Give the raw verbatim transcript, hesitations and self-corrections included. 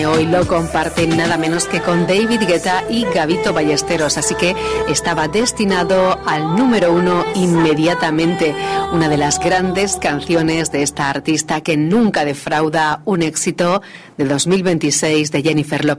Hoy lo comparten nada menos que con David Guetta y Gabito Ballesteros, así que estaba destinado al número uno inmediatamente. Una de las grandes canciones de esta artista que nunca defrauda, un éxito de dos mil veintiséis de Jennifer López.